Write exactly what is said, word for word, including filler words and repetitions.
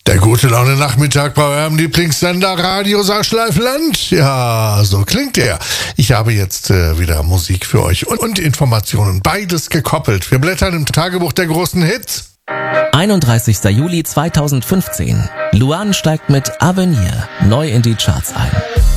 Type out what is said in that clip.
Der gute Laune Nachmittag bei eurem Lieblingssender Radio Saarschleifland. Ja, so klingt er. Ich habe jetzt äh, wieder Musik für euch und, und Informationen. Beides gekoppelt. Wir blättern im Tagebuch der großen Hits. einunddreißigster Juli zweitausendfünfzehn. Luan steigt mit Avenir neu in die Charts ein.